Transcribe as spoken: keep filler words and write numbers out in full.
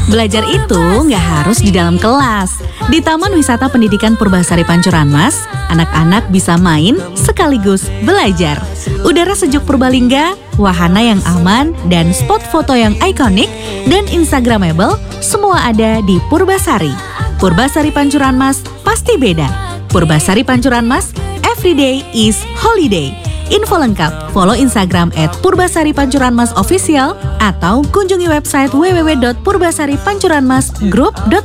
Belajar itu nggak harus di dalam kelas. Di Taman Wisata Pendidikan Purbasari Pancuran Mas, anak-anak bisa main sekaligus belajar. Udara sejuk Purbalingga, wahana yang aman, dan spot foto yang ikonik dan instagramable, semua ada di Purbasari. Purbasari Pancuran Mas pasti beda. Purbasari Pancuran Mas, everyday is holiday. Info lengkap, follow Instagram at Purbasari Pancuran Mas Official atau kunjungi website w w w dot purbasari pancuran mas group dot